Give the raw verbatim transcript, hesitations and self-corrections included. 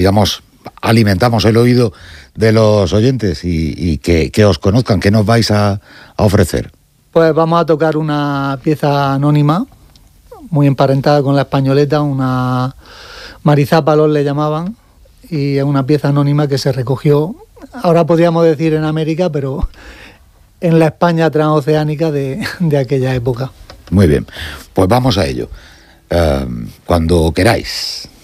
digamos, alimentamos el oído de los oyentes y, y que, que os conozcan. ¿Qué nos vais a, a ofrecer? Pues vamos a tocar una pieza anónima, muy emparentada con la españoleta, una marizápalos le llamaban, y es una pieza anónima que se recogió, ahora podríamos decir en América, pero en la España transoceánica de, de aquella época. Muy bien, pues vamos a ello. Uh, cuando queráis.